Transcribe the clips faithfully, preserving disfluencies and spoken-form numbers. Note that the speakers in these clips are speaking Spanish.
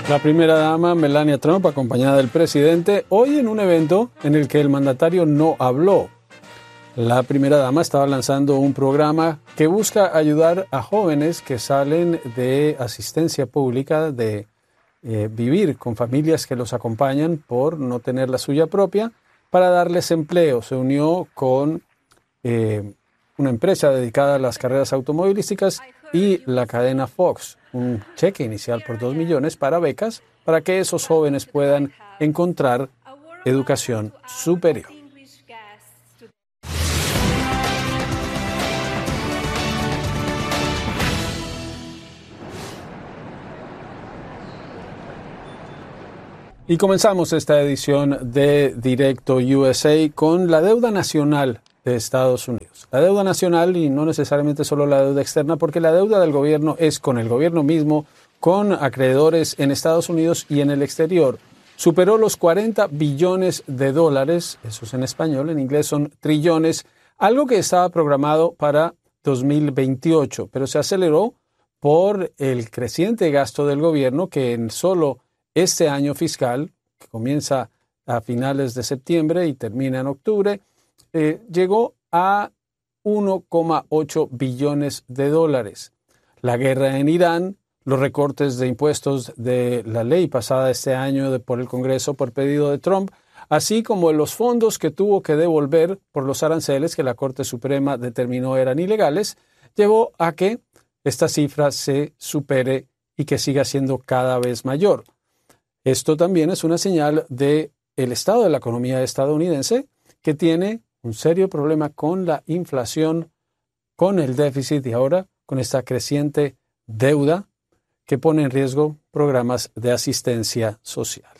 La primera dama, Melania Trump, acompañada del presidente, hoy en un evento en el que el mandatario no habló. La primera dama estaba lanzando un programa que busca ayudar a jóvenes que salen de asistencia pública, de eh, vivir con familias que los acompañan por no tener la suya propia, para darles empleo. Se unió con eh, una empresa dedicada a las carreras automovilísticas y la cadena Fox, un cheque inicial por dos millones para becas para que esos jóvenes puedan encontrar educación superior. Y comenzamos esta edición de Directo U S A con la deuda nacional de Estados Unidos. La deuda nacional, y no necesariamente solo la deuda externa, porque la deuda del gobierno es con el gobierno mismo, con acreedores en Estados Unidos y en el exterior. Superó los cuarenta billones de dólares, eso es en español, en inglés son trillones, algo que estaba programado para dos mil veintiocho, pero se aceleró por el creciente gasto del gobierno que en solo este año fiscal, que comienza a finales de septiembre y termina en octubre, eh, llegó a uno coma ocho billones de dólares. La guerra en Irán, los recortes de impuestos de la ley pasada este año de, por el Congreso por pedido de Trump, así como los fondos que tuvo que devolver por los aranceles que la Corte Suprema determinó eran ilegales, llevó a que esta cifra se supere y que siga siendo cada vez mayor. Esto también es una señal del estado de la economía estadounidense, que tiene un serio problema con la inflación, con el déficit y ahora con esta creciente deuda que pone en riesgo programas de asistencia social.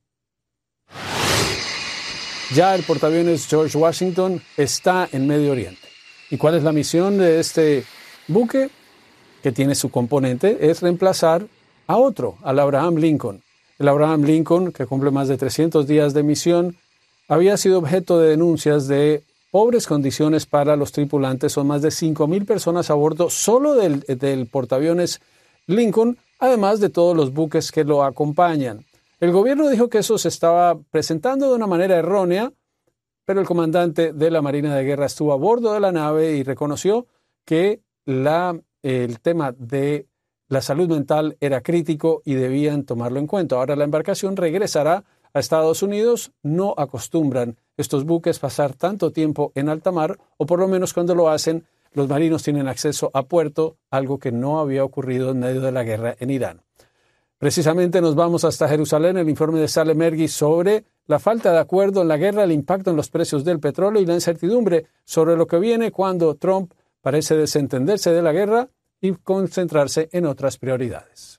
Ya el portaaviones George Washington está en Medio Oriente. ¿Y cuál es la misión de este buque? Que tiene su componente, es reemplazar a otro, al Abraham Lincoln. El Abraham Lincoln, que cumple más de trescientos días de misión, había sido objeto de denuncias de pobres condiciones para los tripulantes. Son más de cinco mil personas a bordo solo del, del portaaviones Lincoln, además de todos los buques que lo acompañan. El gobierno dijo que eso se estaba presentando de una manera errónea, pero el comandante de la Marina de Guerra estuvo a bordo de la nave y reconoció que la, el tema de la salud mental era crítico y debían tomarlo en cuenta. Ahora la embarcación regresará a Estados Unidos. No acostumbran estos buques pasar tanto tiempo en alta mar, o por lo menos cuando lo hacen, los marinos tienen acceso a puerto, algo que no había ocurrido en medio de la guerra en Irán. Precisamente nos vamos hasta Jerusalén, el informe de Salem Mergui sobre la falta de acuerdo en la guerra, el impacto en los precios del petróleo y la incertidumbre sobre lo que viene cuando Trump parece desentenderse de la guerra y concentrarse en otras prioridades.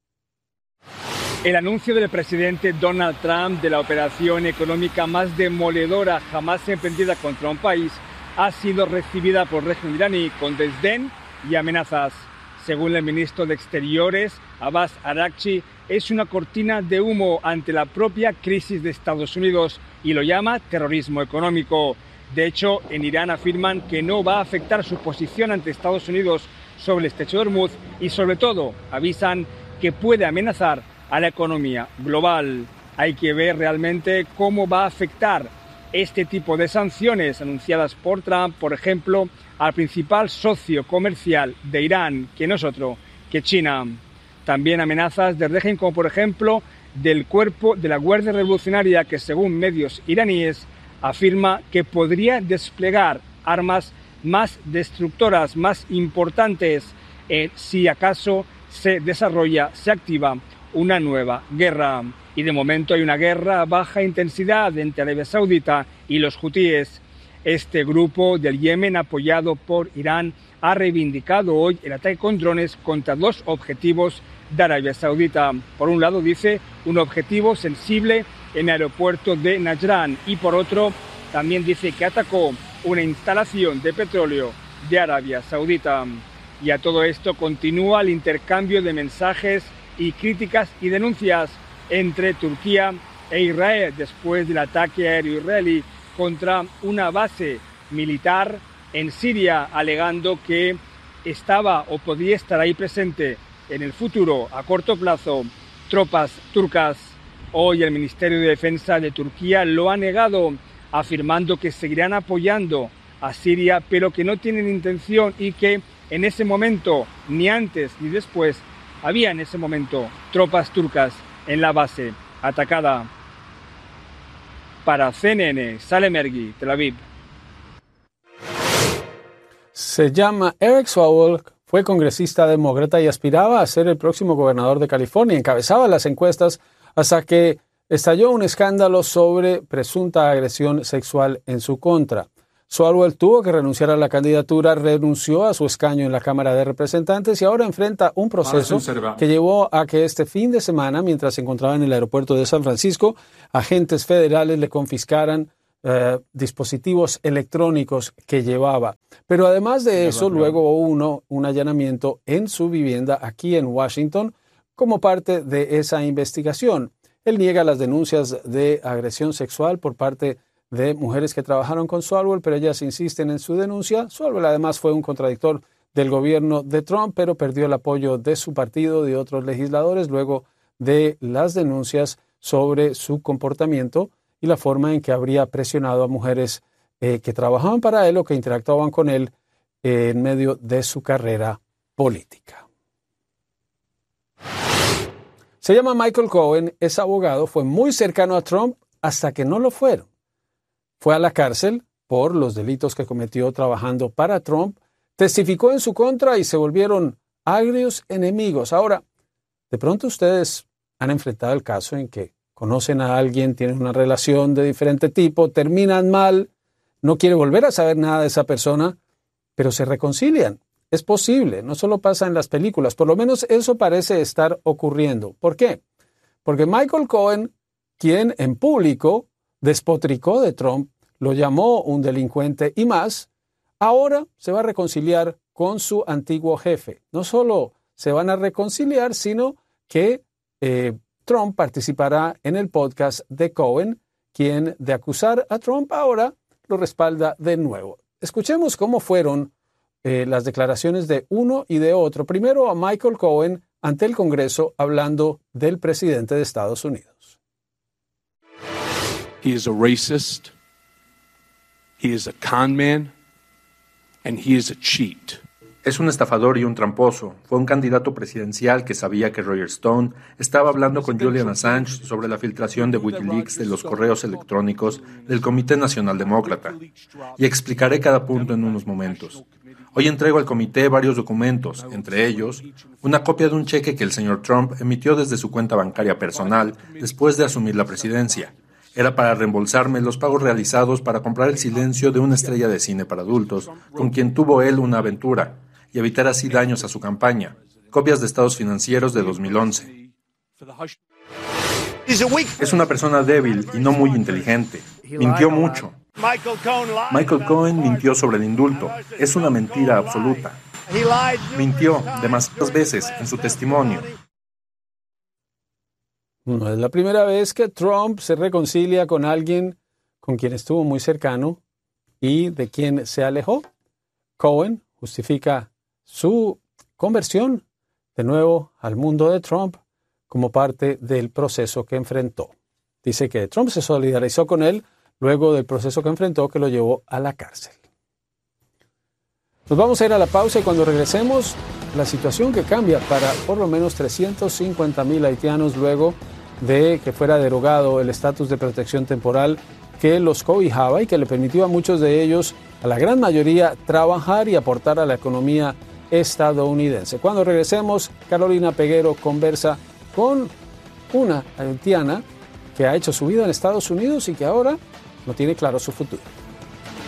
El anuncio del presidente Donald Trump de la operación económica más demoledora jamás emprendida contra un país ha sido recibida por el régimen iraní con desdén y amenazas. Según el ministro de Exteriores, Abbas Araghchi, es una cortina de humo ante la propia crisis de Estados Unidos y lo llama terrorismo económico. De hecho, en Irán afirman que no va a afectar su posición ante Estados Unidos sobre el estrecho de Hormuz y, sobre todo, avisan que puede amenazar a la economía global. Hay que ver realmente cómo va a afectar este tipo de sanciones anunciadas por Trump, por ejemplo, al principal socio comercial de Irán, que no es otro que China. También amenazas del régimen como, por ejemplo, del cuerpo de la Guardia Revolucionaria, que según medios iraníes afirma que podría desplegar armas más destructoras, más importantes, eh, si acaso se desarrolla, se activa una nueva guerra. Y de momento hay una guerra a baja intensidad entre Arabia Saudita y los hutíes. Este grupo del Yemen, apoyado por Irán, ha reivindicado hoy el ataque con drones contra dos objetivos de Arabia Saudita. Por un lado, dice, un objetivo sensible en el aeropuerto de Najran, y por otro, también dice que atacó una instalación de petróleo de Arabia Saudita. Y a todo esto continúa el intercambio de mensajes y críticas y denuncias entre Turquía e Israel después del ataque aéreo israelí contra una base militar en Siria, alegando que estaba o podía estar ahí presente en el futuro, a corto plazo, tropas turcas. Hoy el Ministerio de Defensa de Turquía lo ha negado, afirmando que seguirán apoyando a Siria, pero que no tienen intención y que en ese momento, ni antes ni después, había en ese momento tropas turcas en la base atacada. Para C N N, Salem Ergi, Tel Aviv. Se llama Eric Swalwell, fue congresista demócrata y aspiraba a ser el próximo gobernador de California. Encabezaba las encuestas hasta que estalló un escándalo sobre presunta agresión sexual en su contra. Swalwell tuvo que renunciar a la candidatura, renunció a su escaño en la Cámara de Representantes y ahora enfrenta un proceso que llevó a que este fin de semana, mientras se encontraba en el aeropuerto de San Francisco, agentes federales le confiscaran eh, dispositivos electrónicos que llevaba. Pero además de eso, luego hubo uno, un allanamiento en su vivienda aquí en Washington como parte de esa investigación. Él niega las denuncias de agresión sexual por parte de mujeres que trabajaron con Swalwell, pero ellas insisten en su denuncia. Swalwell además fue un contradictor del gobierno de Trump, pero perdió el apoyo de su partido y de otros legisladores luego de las denuncias sobre su comportamiento y la forma en que habría presionado a mujeres eh, que trabajaban para él o que interactuaban con él eh, en medio de su carrera política. Se llama Michael Cohen, es abogado, fue muy cercano a Trump hasta que no lo fueron. Fue a la cárcel por los delitos que cometió trabajando para Trump, testificó en su contra y se volvieron agrios enemigos. Ahora, de pronto ustedes han enfrentado el caso en que conocen a alguien, tienen una relación de diferente tipo, terminan mal, no quiere volver a saber nada de esa persona, pero se reconcilian. Es posible, no solo pasa en las películas, por lo menos eso parece estar ocurriendo. ¿Por qué? Porque Michael Cohen, quien en público despotricó de Trump, lo llamó un delincuente y más, ahora se va a reconciliar con su antiguo jefe. No solo se van a reconciliar, sino que eh, Trump participará en el podcast de Cohen, quien de acusar a Trump ahora lo respalda de nuevo. Escuchemos cómo fueron eh, las declaraciones de uno y de otro. Primero a Michael Cohen ante el Congreso hablando del presidente de Estados Unidos. He is a racist, he is a con man, and he is a cheat. Es un estafador y un tramposo. Fue un candidato presidencial que sabía que Roger Stone estaba hablando con Julian Assange sobre la filtración de Wikileaks de los correos electrónicos del Comité Nacional Demócrata. Y explicaré cada punto en unos momentos. Hoy entrego al comité varios documentos, entre ellos, una copia de un cheque que el señor Trump emitió desde su cuenta bancaria personal después de asumir la presidencia. Era para reembolsarme los pagos realizados para comprar el silencio de una estrella de cine para adultos, con quien tuvo él una aventura, y evitar así daños a su campaña. Copias de estados financieros de dos mil once. Es una persona débil y no muy inteligente. Mintió mucho. Michael Cohen mintió sobre el indulto. Es una mentira absoluta. Mintió demasiadas veces en su testimonio. No es la primera vez que Trump se reconcilia con alguien con quien estuvo muy cercano y de quien se alejó. Cohen justifica su conversión de nuevo al mundo de Trump como parte del proceso que enfrentó. Dice que Trump se solidarizó con él luego del proceso que enfrentó que lo llevó a la cárcel. Nos vamos a ir a la pausa y cuando regresemos, la situación que cambia para por lo menos trescientos cincuenta mil haitianos luego de que fuera derogado el estatus de protección temporal que los cobijaba y que le permitió a muchos de ellos, a la gran mayoría, trabajar y aportar a la economía estadounidense. Cuando regresemos, Carolina Peguero conversa con una haitiana que ha hecho su vida en Estados Unidos y que ahora no tiene claro su futuro.